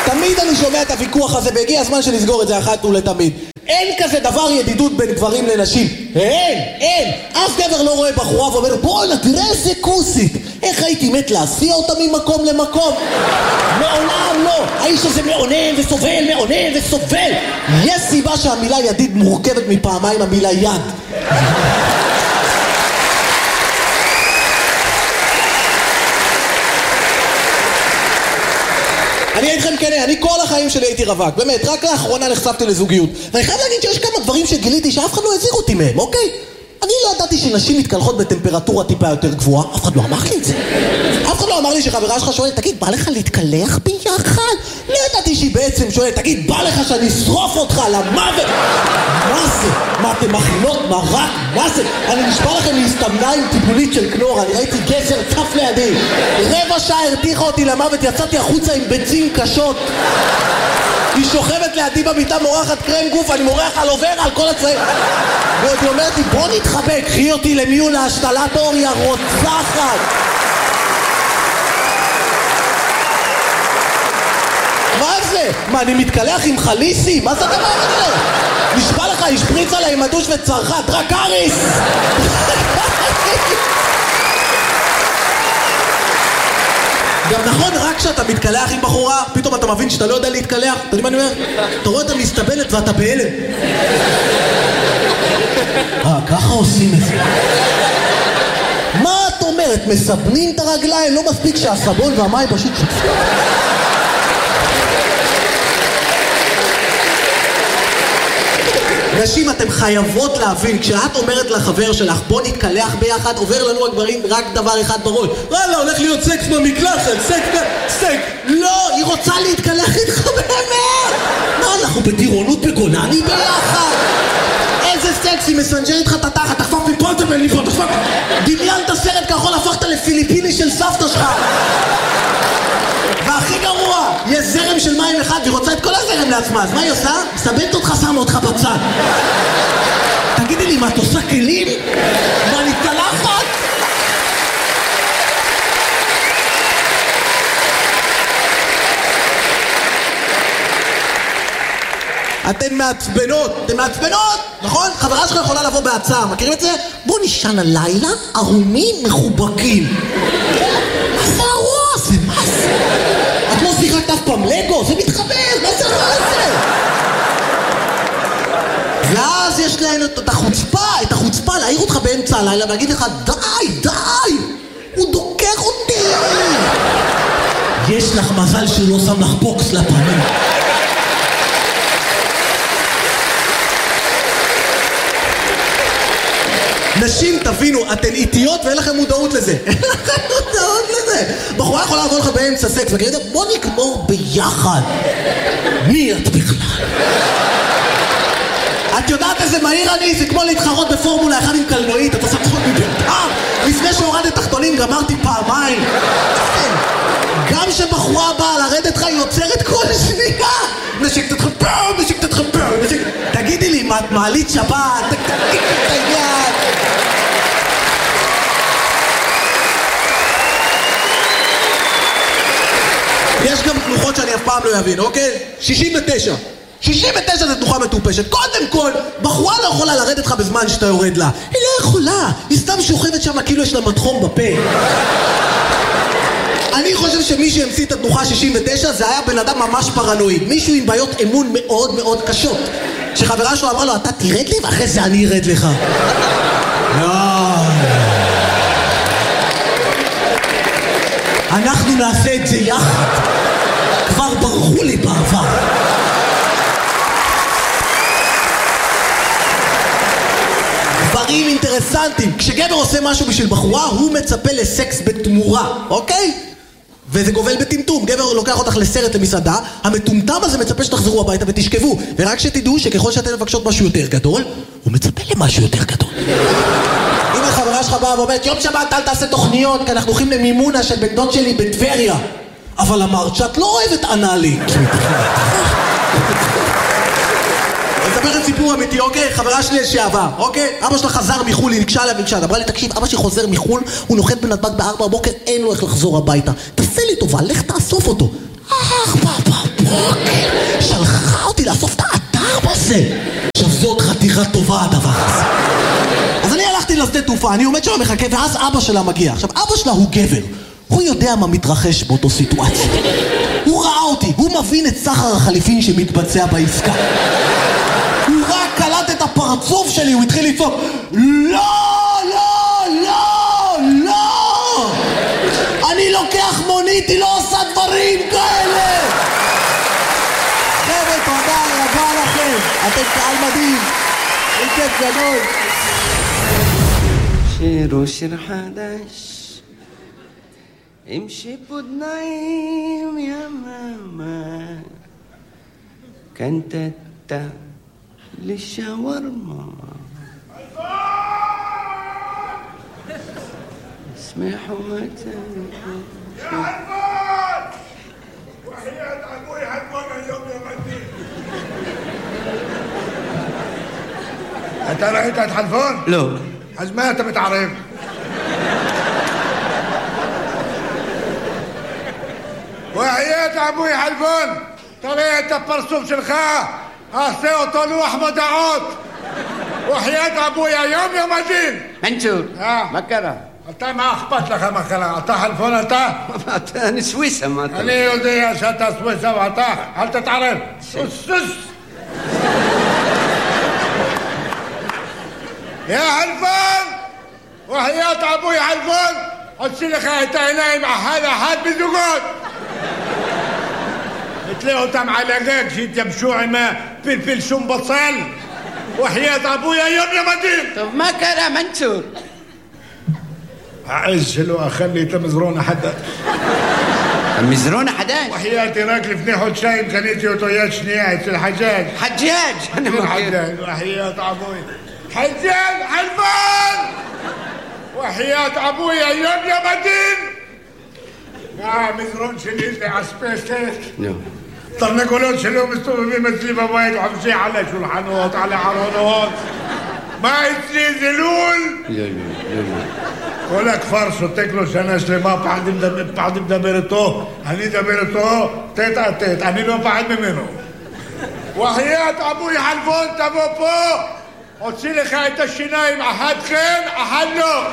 תמיד אני שומע את הוויכוח הזה, והגיע הזמן שנסגור את זה אחת ולתמיד. אין כזה דבר ידידות בין גברים לנשים. אין. אף גבר לא רואה בחורה ואומר, בוא'נה, תראה איזה כוסית. איך הייתי מת להסיע אותה ממקום למקום? מעולם לא. האיש הזה מעונן וסובל. יש סיבה שהמילה ידיד מורכבת מפעמיים המילה יד. אני אגיד לכם כן, אני כל החיים שלי הייתי רווק, באמת, רק לאחרונה נחשפתי לזוגיות. ואני חייב להגיד שיש כמה דברים שגיליתי שאף אחד לא הזהיר אותי מהם, אוקיי? אני לא ידעתי שנשים מתקלחות בטמפרטורה טיפה יותר גבוהה, אף אחד לא אמר לי את זה. אף אחד לא אמר לי שחברה שלך שואלת, תגיד, בא לך להתקלח ביחד? לא ידעתי שהיא בעצם שואלת, תגיד, בא לך שאני אשרוף אותך למוות? מה זה? מה אתם מכינות מרק? מה זה? אני נשבע לכם להסתמנה עם טיפולית של קנור, אני ראיתי גזר צף לידי. רבע שעה הרתיחה אותי למוות, יצאתי החוצה עם ביצים קשות. היא שוכבת לידי במיטה, מורחת קרם גוף, אני מורח על עובר על כל הצעים. ועוד היא אומרת לי, בוא נתחבק, קחי אותי למיון להשתלת אור, היא הרוצחת. מה זה? מה, אני מתקלח עם חליסי? מה זה הדבר הזה? נשבע לך, השפריץ עליי עם הדוש וצרחה, דרקריס! גם נכון, רק כשאתה מתקלח עם בחורה, פתאום אתה מבין שאתה לא יודע להתקלח. אתה יודע מה אני אומר? אתה רואה אותה מסתבלת ואתה בהלם. ככה עושים את זה. מה את אומרת? מסבנים את הרגליים? לא מספיק שהסבון והמים פשוט שותפים. נשים, אתם חייבות להבין, כשאת אומרת לחבר שלך, בוא נתקלח ביחד, עובר לנו הגברים רק דבר אחד בראש. וואלה, הולך להיות סקס במקלחת, סקס. לא, היא רוצה להתקלח איתך באמת. מה, אנחנו בטירונות בגולני ביחד? איזה סקס, היא מסנג'ר איתך את התחת, תחפף מפה, תבן לי פה, תחפף. דמיינת סרט כחול, הפכת לפיליפיני של סבתא שלך. והכי גרוע, יש זרם של מים אחד והיא רוצה את כל הזרם לעצמה, אז מה היא עושה? מסבנת אותך, שמה אותך בצד. תגידי לי, מה את עושה כלים? מה, אני תלחת? אתן מעצבנות, נכון? חברה שלך יכולה לבוא בהצעה, מכירים את זה? בוא נשען הלילה, ערומים מחובקים. מה זה הרוע הזה? מה זה? את לא שיחקת אף פעם לגו? זה מתחבר, מה זה הרע הזה? ואז יש להן את החוצפה להעיר אותך באמצע הלילה ולהגיד לך, די, הוא דוקר אותי. יש לך מזל שהוא לא שם לך בוקס לפנים. נשים, תבינו, אתן איטיות ואין לכם מודעות לזה. בחורה יכולה לבוא לך באמצע סקס וכאלה, בוא נגמור ביחד. מי את בכלל? את יודעת איזה מהיר אני? זה כמו להתחרות בפורמולה אחד עם קלנועית. אתה עושה תחרות מבירתם. לפני שהורדת תחתונים גמרתי פעמיים. גם שבחורה באה לרדת לך היא יוצרת כל שנייה. נשק תתחפר. תגידי לי, מה את מעלית שבת? תגידי את היד. יש גם תנוחות שאני אף פעם לא אבין, אוקיי? 69 זה תנוחה מטופשת. קודם כל, בחורה לא יכולה לרדת לך בזמן שאתה יורד לה. היא לא יכולה. היא סתם שוכבת שם כאילו יש לה מתחום בפה. אני חושב שמי שהמציא את התנוחה 69 זה היה בן אדם ממש פרנואיד. מישהו עם בעיות אמון מאוד מאוד קשות. שחברה שלו אמרה לו, אתה תרד לי ואחרי זה אני ארד לך. אנחנו נעשה את זה יחד. כבר ברחו לי בעבר. דברים אינטרסנטים. כשגבר עושה משהו בשביל בחורה, הוא מצפה לסקס בתמורה, אוקיי? וזה גובל בטמטום. גבר לוקח אותך לסרט למסעדה, המטומטם הזה מצפה שתחזרו הביתה ותשכבו. ורק שתדעו שככל שאתן מבקשות משהו יותר גדול, הוא מצפה למשהו יותר גדול. אם החברה שלך באה ואומרת, יום שבת אל תעשה תוכניות, כי אנחנו הולכים למימונה של בן דוד שלי בטבריה. אבל אמרת שאת לא אוהבת אנאלי. אני אספר את סיפור אמיתי, אוקיי? חברה שלי לשעבר, אוקיי? אבא שלה חזר מחול, היא נקשה עליו ונקשה. אמרה לי, תקשיב, אבא שלי חוזר מחול, הוא נוחת בנתב"ג ב4 בבוקר, אין לו איך לחזור הביתה. תעשה לי טובה, לך תאסוף אותו. פאפה. זה. עכשיו זאת חתיכה טובה הדבר הזה. אז אני הלכתי לשדה תעופה, אני עומד שם מחכה, ואז אבא שלה מגיע. עכשיו אבא שלה הוא גבר, הוא יודע מה מתרחש באותו סיטואציה. הוא ראה אותי, הוא מבין את סחר החליפין שמתבצע בעסקה. הוא רק קלט את הפרצוף שלי, הוא התחיל לצעוק לא, לא, לא, לא! אני לוקח מונית, היא לא עושה דברים כאלה! חבר'ה, תודה רבה לכם, אתם קהל מדהים, אין כיף גדול. שירו שיר חדש עם שיפודניים יממה קנטטה לשווארמה اسمحوا متى يا حلفان وحياة أبوي حلفان اليوم يا مدين أنت رأيت حلفان؟ לא. אז מה אתה מתערב? وحياة أبوي حلفان תראה את הפרצוף שלך עשה אותו לוח מודעות وحياة أبوي היום יום הדין מנצור, מה קרה? אתה מה אכפת לך מה קרה? אתה חלפון אתה? אני סוויסה, מה אתה? אני יודע שאתה סוויסה ואתה אל תתערב סוס יא חלפון وحياة أبوي حلفان הוציא לך את העיניים אחד בזוגות תתלה אותם על הגג שיתייבשו עם פלפל שום בצל وحياة أبوي היום יום הדין טוב, מה קרה, מנצור? העז שלו אכל לי את המזרון החדש המזרון החדש? وحياتي רק לפני חודשיים קניתי אותו יד שנייה אצל חג'אג' חג'אג' אני מכיר وحياة أبوي حجاج حلفان وحياة أبوي היום יום הדין המזרון שלי זה אספסט תרנגולות שלו מסתובבים אצלי בבית וחופשי על השולחנות, על הארונות מה אצלי זה לול? כל הכפר שותק לו שנה שלמה פחד מדבר איתו אני מדבר איתו תת על תת אני לא פחד ממנו وحياة أبوي حلفان תבוא פה הוציא לך את השיניים אחד כן, אחד לא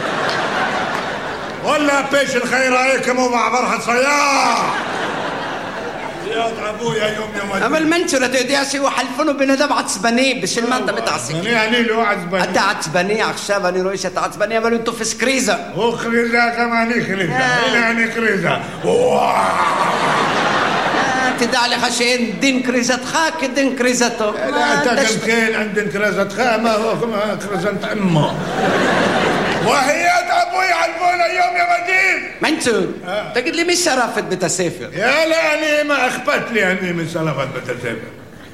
וואלה הפה שלך ייראה כמו מעבר חצייה وحياة أبوي היום יום הדין אבל מנצור, אתה יודע שהוא חלפון הוא בן אדם עצבני, בשביל מה אתה מתעסק? אני לא עצבני אתה עצבני עכשיו, אני רואה שאתה עצבני, אבל הוא תופס קריזה הוא קריזה גם אני קריזה הנה אני קריזה תדע לך שאין דין קריזתך כדין קריזתו אתה גם כן אין דין קריזתך מה הוא קריזת אמו وحياة أبوي حلفان היום יום הדין מנצור, תגיד לי מי שרף את בית הספר? יאללה אני מה אכפת לי אני משרפת בית הספר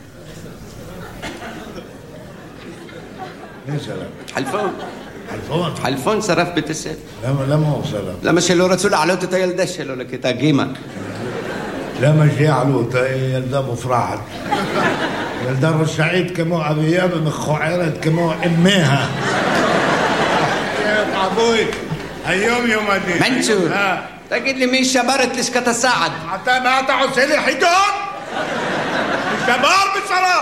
מי שרף? חלפון חלפון? חלפון שרף בית הספר למה הוא שרף? למה שלא רצו להעלות את הילדה שלו לכיתה ג' למה שיעלו אותה ילדה מופרעת ילדה רשעית כמו אביה ומכוערת כמו אמיה אבוי היום יום הדין מנצור, תגיד לי מי שבר את לשכת הסעד? מה אתה עושה לי חידון? שבר בשרף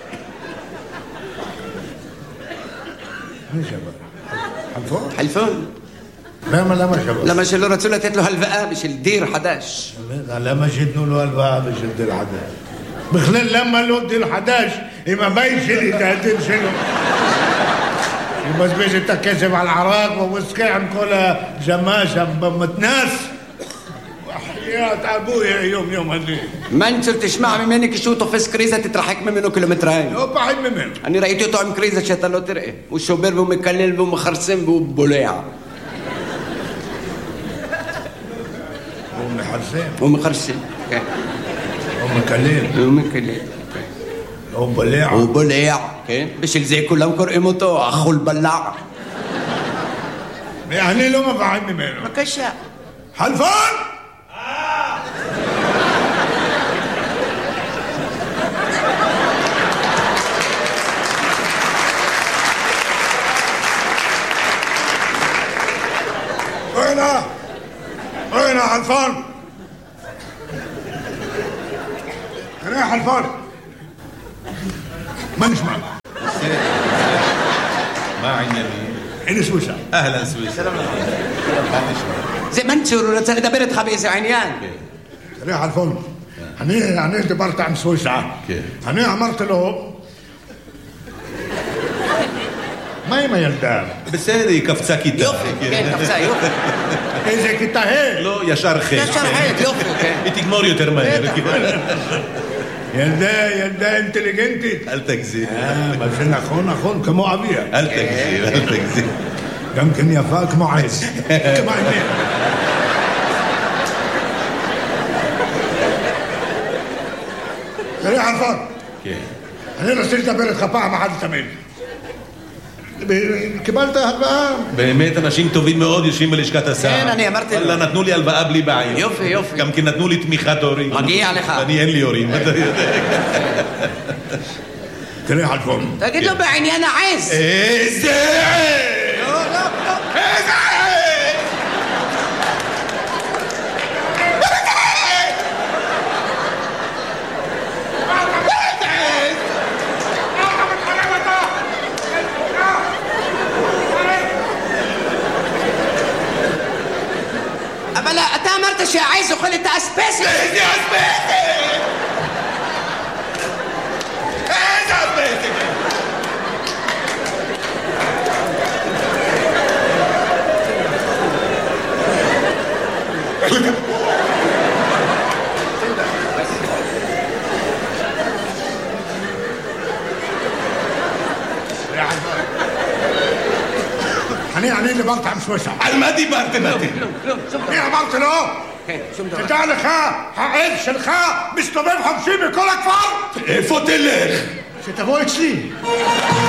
מי שבר? חלפון? חלפון למה שבר? למה שלא רצו לתת לו הלוואה בשביל דיר חדש למה שיתנו לו הלוואה בשביל דיר חדש? בכלל למה לא דיר חדש עם הבית שלי את הדיר שלו? הוא מבזבז את הכסף על ערק וויסקי עם כל הג'מה שם במתנ"ס وحياة أبوي היום יום הדין מנצור, תשמע ממני כשהוא תופס קריזה תתרחק ממנו קילומטריים לא פחד ממנו אני ראיתי אותו עם קריזה שאתה לא תראה הוא שובר והוא מקלל והוא מחרסם והוא בולע הוא מחרסם הוא מחרסם, כן הוא מקלל הוא מקלל הוא בולע הוא בולע, כן? בשביל זה כולם קוראים אותו אכול בלע אני לא מפחד ממנו בבקשה חלפון? وين حلفان؟ وين حلفان؟ מה נשמע? מה העניינים? הנה סוויסה. אהלן סוויסה. זה מנצור, הוא רוצה לדבר איתך באיזה עניין. תראה, אלפון, אני דיברת עם סוויסה. אני אמרתי לו, מה עם הילדה? בסדר, היא קפצה כיתה. יופי, כן, קפצה, יופי. איזה כיתה ה'? לא, ישר ח'. ישר ח', יופי, כן. היא תגמור יותר מהר. ילדה אינטליגנטית. אל תגזים. מה זה נכון, כמו אביה. אל תגזים. גם כן יפה כמו עז. כמו עניין. תראה, אלפון. כן. אני רוצה לדבר איתך פעם אחת תמיד. קיבלת הלוואה? באמת אנשים טובים מאוד יושבים בלשכת השר. כן, אני אמרתי לו. נתנו לי הלוואה בלי בעיה. יופי. גם כי נתנו לי תמיכת הורים. מגיע לך. אני אין לי הורים, אתה יודע. תראה, אלפון. תגיד לו בעניין העז. איזה עז! לא. איזה עז! אבל אתה אמרת שהעז אוכל את האספסת. איזה אספסת! איזה אספסת! אני דיברת עם סוויסה. על מה דיברתם אתם? אני אמרתי לו, כן, שום דבר. תדע לך, העז שלך מסתובב חופשי בכל הכפר. איפה תלך? שתבוא אצלי.